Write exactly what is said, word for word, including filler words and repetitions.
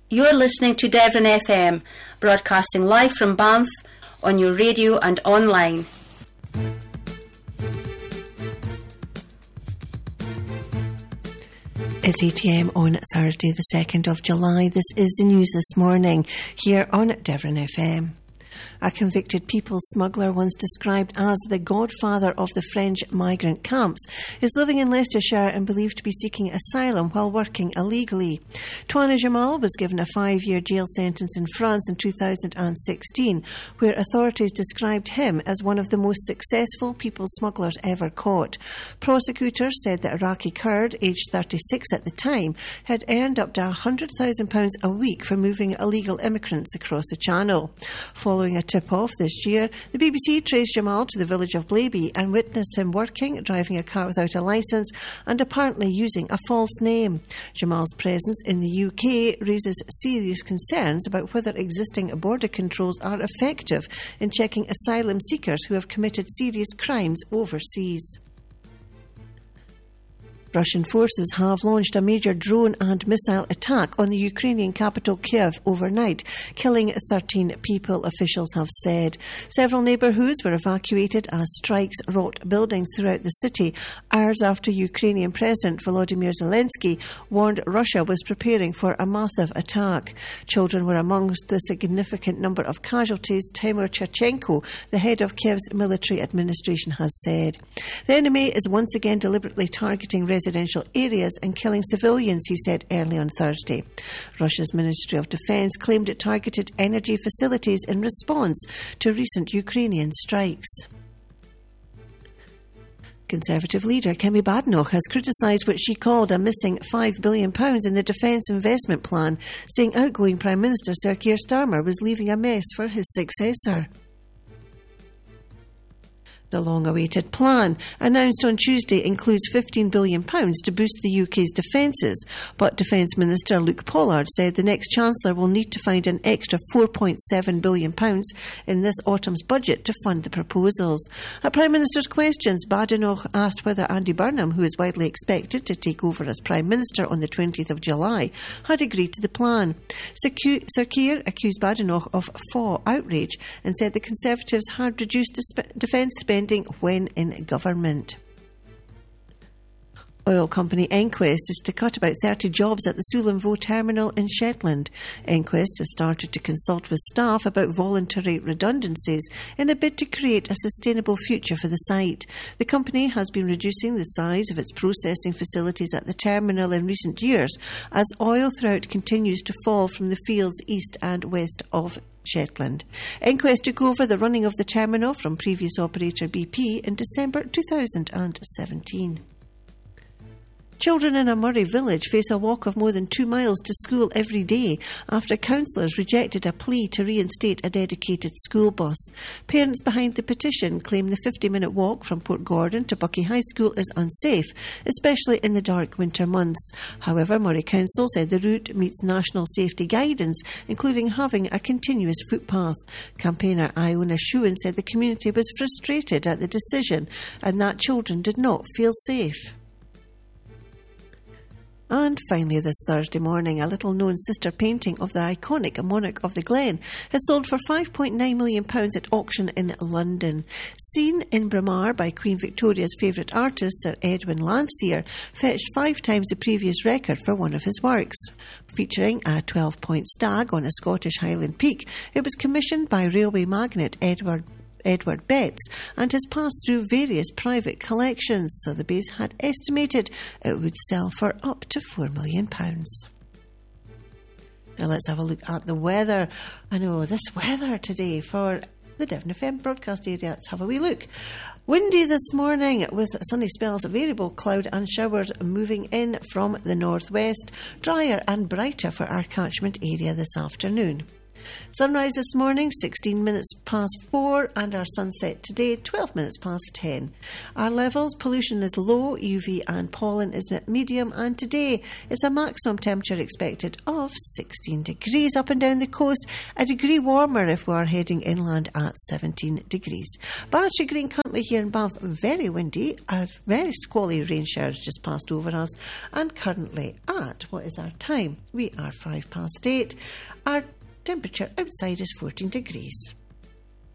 You're listening to Devon F M, broadcasting live from Banff on your radio and online. It's eight a m on Thursday the second of July. This is the news this morning here on Devon F M. A convicted people smuggler, once described as the godfather of the French migrant camps, is living in Leicestershire and believed to be seeking asylum while working illegally. Touane Jamal was given a five-year jail sentence in France in two thousand sixteen, where authorities described him as one of the most successful people smugglers ever caught. Prosecutors said the Iraqi Kurd, aged thirty-six at the time, had earned up to one hundred thousand pounds a week for moving illegal immigrants across the Channel. Following a tip-off this year, the B B C traced Jamal to the village of Blaby and witnessed him working, driving a car without a licence and apparently using a false name. Jamal's presence in the U K raises serious concerns about whether existing border controls are effective in checking asylum seekers who have committed serious crimes overseas. Russian forces have launched a major drone and missile attack on the Ukrainian capital Kyiv overnight, killing thirteen people, officials have said. Several neighbourhoods were evacuated as strikes rocked buildings throughout the city, hours after Ukrainian President Volodymyr Zelensky warned Russia was preparing for a massive attack. Children were amongst the significant number of casualties, Timur Churchenko, the head of Kyiv's military administration, has said. The enemy is once again deliberately targeting residential areas and killing civilians, he said early on Thursday. Russia's Ministry of Defence claimed it targeted energy facilities in response to recent Ukrainian strikes. Conservative leader Kemi Badenoch has criticised what she called a missing five billion pounds in the Defence Investment Plan, saying outgoing Prime Minister Sir Keir Starmer was leaving a mess for his successor. The long-awaited plan, announced on Tuesday, includes fifteen billion pounds to boost the U K's defences, but Defence Minister Luke Pollard said the next Chancellor will need to find an extra four point seven billion pounds in this autumn's budget to fund the proposals. At Prime Minister's questions, Badenoch asked whether Andy Burnham, who is widely expected to take over as Prime Minister on the twentieth of July, had agreed to the plan. Sir Keir accused Badenoch of faux outrage and said the Conservatives had reduced defence spending when in government. Oil company EnQuest is to cut about thirty jobs at the Sullom terminal in Shetland. EnQuest has started to consult with staff about voluntary redundancies in a bid to create a sustainable future for the site. The company has been reducing the size of its processing facilities at the terminal in recent years as oil throughout continues to fall from the fields east and west of Shetland. EnQuest took over the running of the terminal from previous operator B P in December two thousand seventeen. Children in a Murray village face a walk of more than two miles to school every day after councillors rejected a plea to reinstate a dedicated school bus. Parents behind the petition claim the fifty-minute walk from Port Gordon to Buckie High School is unsafe, especially in the dark winter months. However, Murray Council said the route meets national safety guidance, including having a continuous footpath. Campaigner Iona Shuin said the community was frustrated at the decision and that children did not feel safe. And finally this Thursday morning, a little-known sister painting of the iconic Monarch of the Glen has sold for five point nine million pounds at auction in London. Seen in Braemar by Queen Victoria's favourite artist, Sir Edwin Landseer, fetched five times the previous record for one of his works. Featuring a twelve-point stag on a Scottish Highland peak, it was commissioned by railway magnate Edward Edward Betts and has passed through various private collections, so the base had estimated it would sell for up to four million pounds. Now let's have a look at the weather. I know, this weather today for the Devon F M broadcast area. Let's have a wee look. Windy this morning with sunny spells, variable cloud and showers moving in from the northwest. Drier and brighter for our catchment area this afternoon. Sunrise this morning, sixteen minutes past four, and our sunset today, twelve minutes past ten. Our levels, pollution is low, U V and pollen is at medium, and today it's a maximum temperature expected of sixteen degrees up and down the coast, a degree warmer if we are heading inland at seventeen degrees. Bantry Green currently here in Banff, very windy, a very squally rain showers just passed over us, and currently at, what is our time? We are five past eight. Our temperature outside is fourteen degrees.